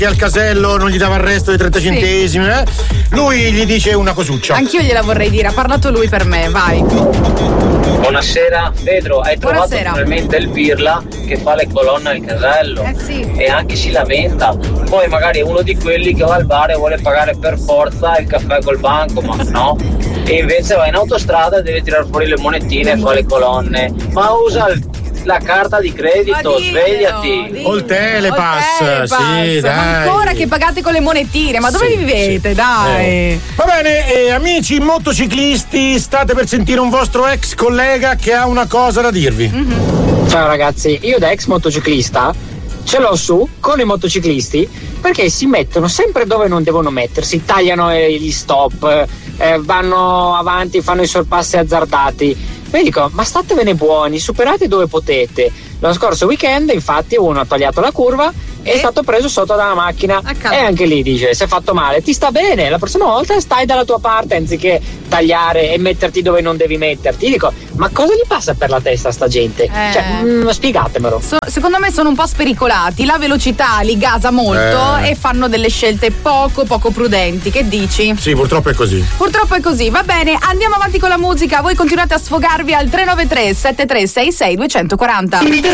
al casello non gli dava il resto dei 30 centesimi, lui gli dice una cosuccia. Anch'io gliela vorrei dire, ha parlato lui per me, vai. Buonasera, Pedro, hai trovato Buonasera. finalmente il pirla che fa le colonne al casello Sì. e anche si lamenta. Poi magari è uno di quelli che va al bar e vuole pagare per forza il caffè col banco, ma no. E invece va in autostrada e deve tirare fuori le monetine e fa le colonne. Ma usa la carta di credito, svegliati. O il telepass, sì, Ma dai. ancora che pagate con le monetine, ma dove vivete? Dai. Va bene, amici motociclisti, state per sentire un vostro ex collega che ha una cosa da dirvi. Ciao ragazzi, io da ex motociclista ce l'ho su con i motociclisti perché si mettono sempre dove non devono mettersi, tagliano gli stop, vanno avanti, fanno i sorpassi azzardati. Mi dico, ma statevene buoni, superate dove potete. Lo scorso weekend infatti uno ha tagliato la curva e è stato preso sotto dalla macchina e anche lì dice, si è fatto male, ti sta bene, la prossima volta stai dalla tua parte anziché tagliare e metterti dove non devi metterti. Dico, ma cosa gli passa per la testa a sta gente? Cioè, spiegatemelo. Secondo me sono un po' spericolati, la velocità li gasa molto e fanno delle scelte poco prudenti, che dici? Sì, purtroppo è così. Purtroppo è così, va bene, andiamo avanti con la musica, voi continuate a sfogarvi al 393 7366 240.